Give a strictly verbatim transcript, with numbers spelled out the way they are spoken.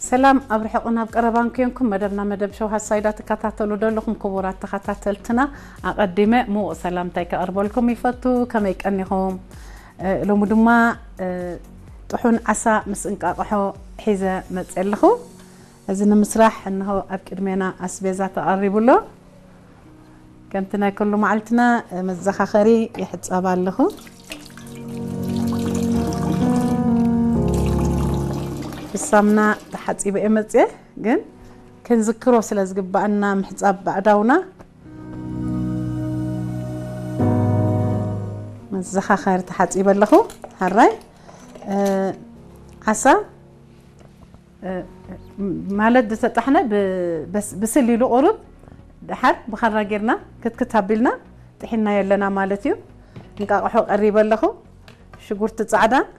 سلام أبرحقنا بقربان كينكم مدبنا مدب شو هالسايدات كتاتلو دلكم كبورات تختاتلتنا أقدمه مو سلام تيك أربولكم يفتو كميك أنهم أه لو مدما أه طحون عسى مسنك أقحو حيزة متسألخو أزين مسرح أنه أبكرمينا أسبيزات أقربوا له كنتنا كل معلتنا مزخا خري يحد أبال له السمنة تحت يبقى إمتى جن كن ذكره سلاز جبنا محزب بعداونا مزخا خير تحت يبقى له هالراي أه عسى أه مالد تتحنا بس بس اللي له قرب دحر بخرجنا كت كتابلنا تحنا يلنا مالتيو نقاقحو قريبا له شجور تصعدا